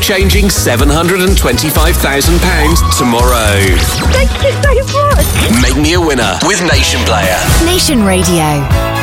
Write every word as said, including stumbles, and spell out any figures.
life-changing seven hundred twenty-five thousand pounds tomorrow. Thank you so much. Make me a winner with Nation Player. Nation Radio.